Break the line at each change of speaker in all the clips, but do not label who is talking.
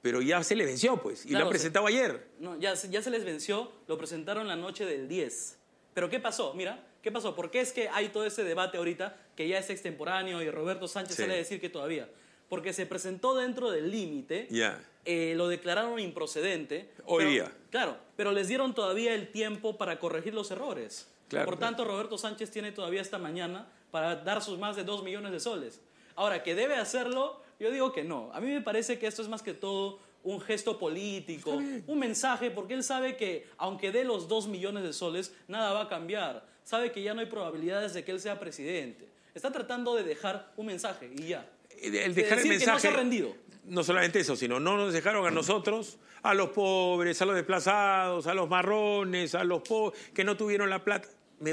pero ya se le venció, pues, y
Claro,
lo ha presentado ayer.
No, ya se les venció, lo presentaron la noche del 10. Pero ¿qué pasó? Mira, ¿qué pasó? ¿Por qué es que hay todo ese debate ahorita que ya es extemporáneo y Roberto Sánchez sale a decir que todavía? Porque se presentó dentro del límite, lo declararon improcedente.
Hoy día.
Claro, pero les dieron todavía el tiempo para corregir los errores.
Claro,
Por tanto, Roberto Sánchez tiene todavía esta mañana para dar sus más de 2 millones de soles. Ahora, ¿que debe hacerlo? Yo digo que no. A mí me parece que esto es más que todo un gesto político, un mensaje, porque él sabe que aunque dé los 2 millones de soles, nada va a cambiar. Sabe que ya no hay probabilidades de que él sea presidente. Está tratando de dejar un mensaje y ya.
El dejar el mensaje,
que no se ha rendido.
No solamente eso, sino no nos dejaron a nosotros, a los pobres, a los desplazados, a los marrones, a los pobres que no tuvieron la plata.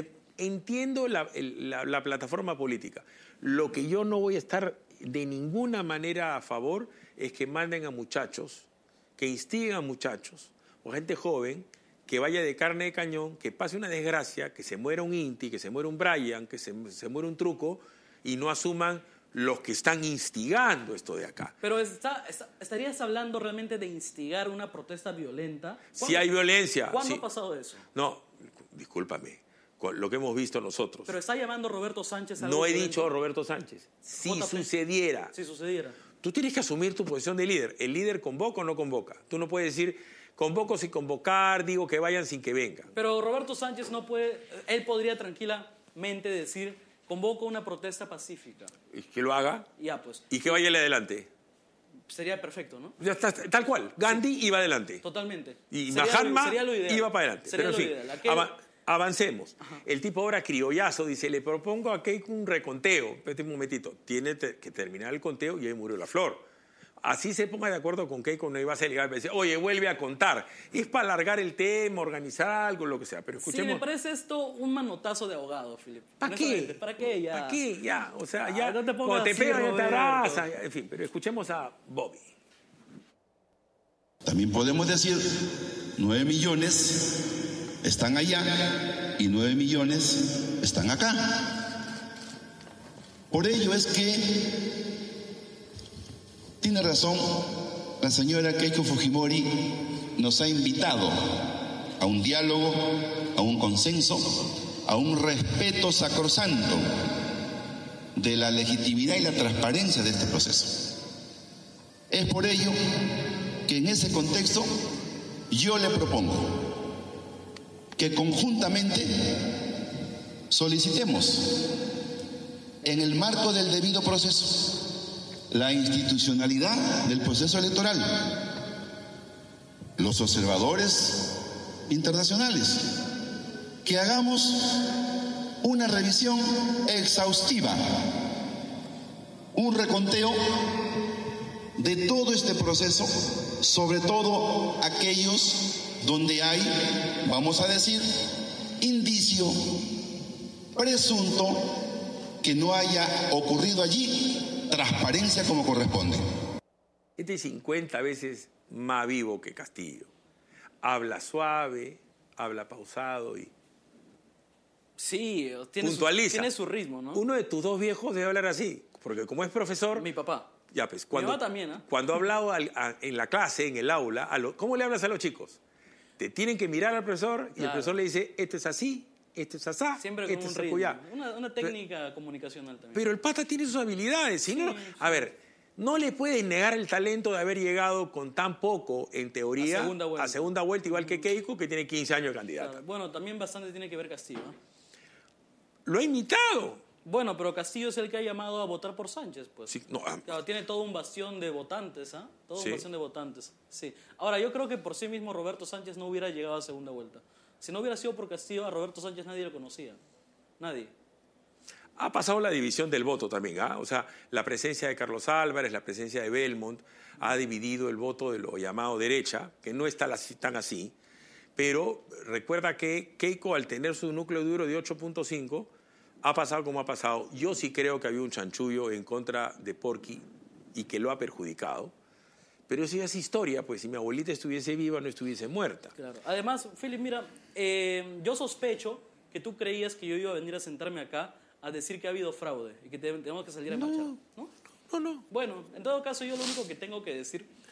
Entiendo la plataforma política. Lo que yo no voy a estar de ninguna manera a favor es que manden a muchachos, que instiguen a muchachos o gente joven que vaya de carne de cañón, que pase una desgracia, que se muera un Inti, que se muera un Brian, que se muera un Truco y no asuman los que están instigando esto de acá.
Pero ¿estarías hablando realmente de instigar una protesta violenta?
Si hay violencia.
¿Cuándo ha pasado eso?
No, discúlpame, con lo que hemos visto nosotros.
Pero está llamando Roberto Sánchez a algo
No he
violento.
dicho Roberto Sánchez. Si sucediera.
Si sucediera.
Tú tienes que asumir tu posición de líder. ¿El líder convoca o no convoca? Tú no puedes decir, convoco sin convocar, digo que vayan sin que vengan.
Pero Roberto Sánchez no puede, él podría tranquilamente decir, convoco una protesta pacífica.
¿Y que lo haga?
Ya, pues.
Y que vaya adelante.
Sería perfecto, ¿no?
Ya está, tal cual. Gandhi iba adelante.
Totalmente.
Y Mahatma iba para adelante.
Sería
Pero en fin, avancemos.
Ajá.
El tipo ahora criollazo dice, le propongo a Keiko un reconteo. Espérate un momentito. Tiene que terminar el conteo y ahí murió la flor. Así se ponga de acuerdo con Keiko, no iba a ser legal. Decir, oye, vuelve a contar. Es para alargar el tema, organizar algo, lo que sea. Pero escuchemos.
Sí, me parece esto un manotazo de ahogado, Philip.
¿Para qué?
¿Para qué ya?
¿Para qué? Ya, o sea, ya.
No te
cuando te
así,
pegan, ya te
Roberto.
abrazan. En fin, pero escuchemos a Bobby.
También podemos decir 9 millones están allá y 9 millones están acá. Por ello es que tiene razón la señora Keiko Fujimori, nos ha invitado a un diálogo, a un consenso, a un respeto sacrosanto de la legitimidad y la transparencia de este proceso. Es por ello que en ese contexto yo le propongo que conjuntamente solicitemos en el marco del debido proceso la institucionalidad del proceso electoral, los observadores internacionales, que hagamos una revisión exhaustiva, un reconteo de todo este proceso, sobre todo aquellos donde hay, vamos a decir, indicio presunto que no haya ocurrido allí transparencia como corresponde.
Este es 50 veces más vivo que Castillo. Habla suave, habla pausado y
Sí,
puntualiza.
tiene su ritmo, ¿no?
Uno de tus dos viejos debe hablar así, porque como es profesor...
Mi papá.
Ya, pues,
Mi mamá también, ¿eh?
Cuando ha hablado en la clase, en el aula, ¿cómo le hablas a los chicos? Te tienen que mirar al profesor y el profesor le dice, esto es así, esto es asá,
Siempre
esto
con un
es
ritmo.
acullá.
Una técnica comunicacional también.
Pero el pata tiene sus habilidades. Si no, a ver, no le puedes negar el talento de haber llegado con tan poco, en teoría, a segunda vuelta, igual que Keiko, que tiene 15 años de candidata.
Claro. Bueno, también bastante tiene que ver Castillo, ¿eh?
Lo ha imitado.
Bueno, pero Castillo es el que ha llamado a votar por Sánchez, pues.
Sí, no,
claro, tiene todo un bastión de votantes, ¿ah? Todo
Sí.
un bastión de votantes, sí. Ahora, yo creo que por sí mismo Roberto Sánchez no hubiera llegado a segunda vuelta. Si no hubiera sido por Castillo, a Roberto Sánchez nadie lo conocía. Nadie.
Ha pasado la división del voto también, ¿ah? O sea, la presencia de Carlos Álvarez, la presencia de Belmont, ha dividido el voto de lo llamado derecha, que no está tan así, pero recuerda que Keiko, al tener su núcleo duro de 8.5, ha pasado como ha pasado. Yo sí creo que había un chanchullo en contra de Porky y que lo ha perjudicado, pero eso ya es historia, pues si mi abuelita estuviese viva, no estuviese muerta.
Claro. Además, Philip, mira, yo sospecho que tú creías que yo iba a venir a sentarme acá a decir que ha habido fraude y que tenemos que salir a marchar, ¿no?
No.
Bueno, en todo caso yo lo único que tengo que decir